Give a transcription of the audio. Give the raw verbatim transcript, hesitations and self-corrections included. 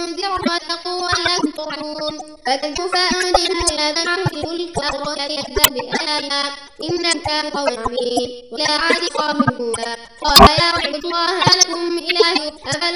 وينذر واتقوا ولا تطرحون فكيف أنزل هذا العرش الملك أراد يهدى بآياتنا إن كان قوم عمين ولا عاد قام هودا قال يا اعبدوا الله لكم إله أفلا